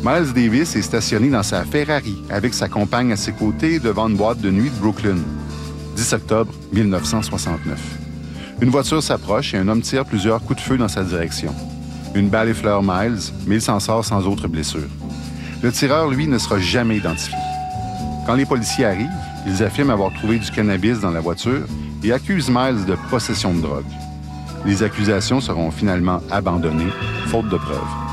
Miles Davis est stationné dans sa Ferrari avec sa compagne à ses côtés devant une boîte de nuit de Brooklyn. 10 octobre 1969. Une voiture s'approche et un homme tire plusieurs coups de feu dans sa direction. Une balle effleure Miles, mais il s'en sort sans autre blessure. Le tireur, lui, ne sera jamais identifié. Quand les policiers arrivent, ils affirment avoir trouvé du cannabis dans la voiture et accusent Miles de possession de drogue. Les accusations seront finalement abandonnées, faute de preuves.